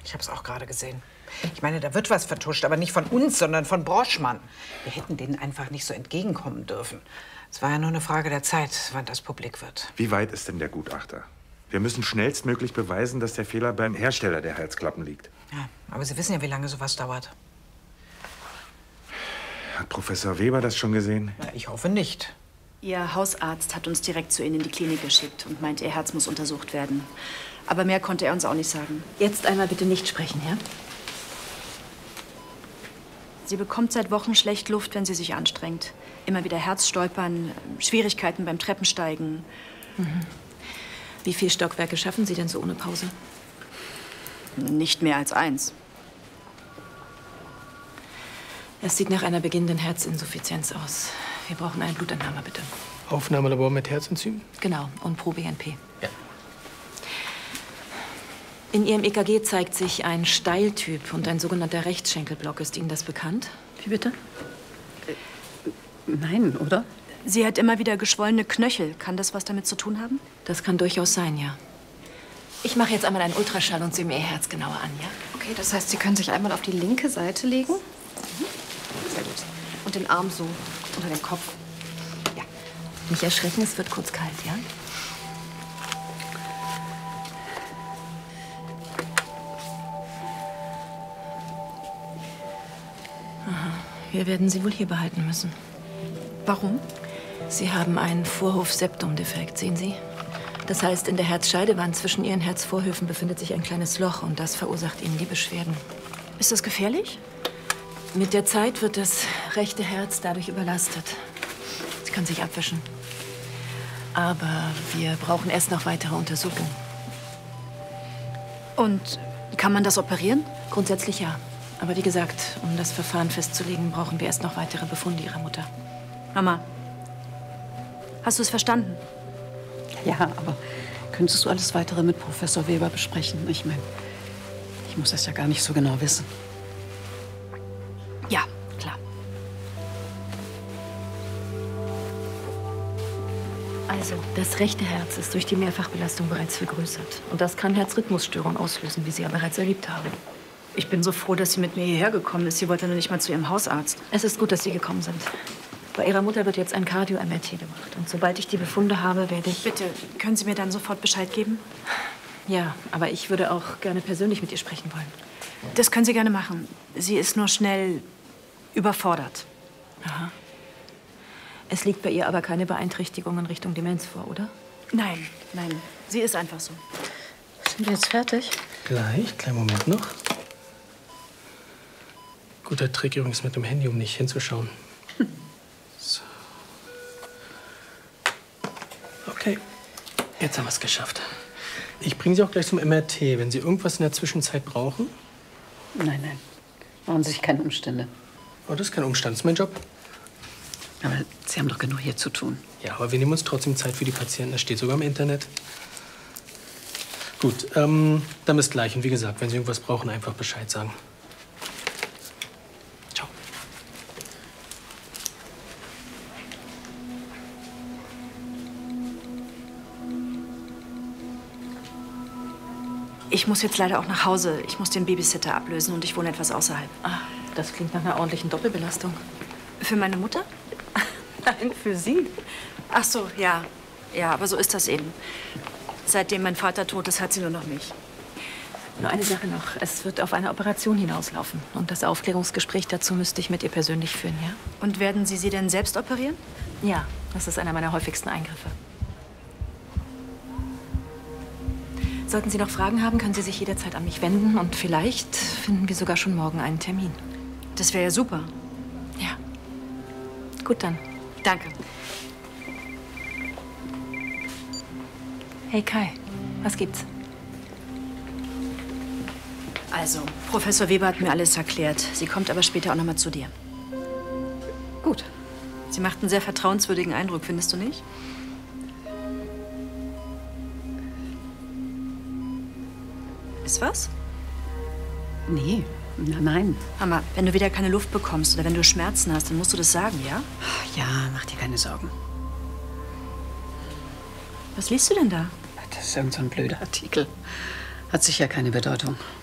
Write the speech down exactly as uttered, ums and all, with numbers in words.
Ich habe es auch gerade gesehen. Ich meine, da wird was vertuscht, aber nicht von uns, sondern von Broschmann. Wir hätten denen einfach nicht so entgegenkommen dürfen. Es war ja nur eine Frage der Zeit, wann das publik wird. Wie weit ist denn der Gutachter? Wir müssen schnellstmöglich beweisen, dass der Fehler beim Hersteller der Herzklappen liegt. Ja, aber Sie wissen ja, wie lange sowas dauert. Hat Professor Weber das schon gesehen? Ja, ich hoffe nicht. Ihr Hausarzt hat uns direkt zu Ihnen in die Klinik geschickt und meint, Ihr Herz muss untersucht werden. Aber mehr konnte er uns auch nicht sagen. Jetzt einmal bitte nicht sprechen, ja? Sie bekommt seit Wochen schlecht Luft, wenn sie sich anstrengt. Immer wieder Herzstolpern, Schwierigkeiten beim Treppensteigen. Mhm. Wie viele Stockwerke schaffen Sie denn so ohne Pause? Nicht mehr als eins. Es sieht nach einer beginnenden Herzinsuffizienz aus. Wir brauchen eine Blutentnahme, bitte. Aufnahmelabor mit Herzenzymen? Genau, und Pro-B N P. Ja. In Ihrem E K G zeigt sich ein Steiltyp und ein sogenannter Rechtschenkelblock. Ist Ihnen das bekannt? Wie bitte? Äh, nein, oder? Sie hat immer wieder geschwollene Knöchel. Kann das was damit zu tun haben? Das kann durchaus sein, ja. Ich mache jetzt einmal einen Ultraschall und sehe mir Ihr Herz genauer an, ja? Okay, das heißt, Sie können sich einmal auf die linke Seite legen. Mhm. Sehr gut. Und den Arm so unter den Kopf. Ja. Nicht erschrecken, es wird kurz kalt, ja? Aha. Wir werden Sie wohl hier behalten müssen. Warum? Sie haben einen Vorhof-Septum-Defekt, sehen Sie? Das heißt, in der Herzscheidewand zwischen Ihren Herzvorhöfen befindet sich ein kleines Loch und das verursacht Ihnen die Beschwerden. Ist das gefährlich? Mit der Zeit wird das rechte Herz dadurch überlastet. Sie können sich abwischen. Aber wir brauchen erst noch weitere Untersuchungen. Und kann man das operieren? Grundsätzlich ja. Aber wie gesagt, um das Verfahren festzulegen, brauchen wir erst noch weitere Befunde Ihrer Mutter. Mama, hast du es verstanden? Ja, aber könntest du alles Weitere mit Professor Weber besprechen? Ich meine, ich muss das ja gar nicht so genau wissen. Ja, klar. Also, das rechte Herz ist durch die Mehrfachbelastung bereits vergrößert. Und das kann Herzrhythmusstörungen auslösen, wie Sie ja bereits erlebt haben. Ich bin so froh, dass sie mit mir hierher gekommen ist. Sie wollte nur nicht mal zu ihrem Hausarzt. Es ist gut, dass Sie gekommen sind. Bei Ihrer Mutter wird jetzt ein Cardio-M R T gemacht. Und sobald ich die Befunde habe, werde ich... Bitte, können Sie mir dann sofort Bescheid geben? Ja, aber ich würde auch gerne persönlich mit ihr sprechen wollen. Das können Sie gerne machen. Sie ist nur schnell überfordert. Aha. Es liegt bei ihr aber keine Beeinträchtigung in Richtung Demenz vor, oder? Nein, nein. Sie ist einfach so. Sind wir jetzt fertig? Gleich, kleinen Moment noch. Guter Trick übrigens mit dem Handy, um nicht hinzuschauen. Hm. So. Okay, jetzt haben wir es geschafft. Ich bringe Sie auch gleich zum M R T, wenn Sie irgendwas in der Zwischenzeit brauchen. Nein, nein. Machen Sie sich keine Umstände. Oh, das ist kein Umstand, das ist mein Job. Aber Sie haben doch genug hier zu tun. Ja, aber wir nehmen uns trotzdem Zeit für die Patienten. Das steht sogar im Internet. Gut, ähm, dann bis gleich. Und wie gesagt, wenn Sie irgendwas brauchen, einfach Bescheid sagen. Ciao. Ich muss jetzt leider auch nach Hause. Ich muss den Babysitter ablösen und ich wohne etwas außerhalb. Ah, das klingt nach einer ordentlichen Doppelbelastung. Für meine Mutter? Nein, für Sie. Ach so, ja. Ja, aber so ist das eben. Seitdem mein Vater tot ist, hat sie nur noch mich. Nur eine Sache noch. Es wird auf eine Operation hinauslaufen. Und das Aufklärungsgespräch dazu müsste ich mit ihr persönlich führen, ja? Und werden Sie sie denn selbst operieren? Ja, das ist einer meiner häufigsten Eingriffe. Sollten Sie noch Fragen haben, können Sie sich jederzeit an mich wenden. Und vielleicht finden wir sogar schon morgen einen Termin. Das wäre ja super. Ja. Gut dann. Danke. Hey Kai, was gibt's? Also, Professor Weber hat mir alles erklärt. Sie kommt aber später auch noch mal zu dir. Gut. Sie macht einen sehr vertrauenswürdigen Eindruck, findest du nicht? Ist was? Nee, na, nein. Mama, wenn du wieder keine Luft bekommst oder wenn du Schmerzen hast, dann musst du das sagen, ja? Ja, mach dir keine Sorgen. Was liest du denn da? Das ist irgend so ein blöder Artikel. Hat sicher keine Bedeutung.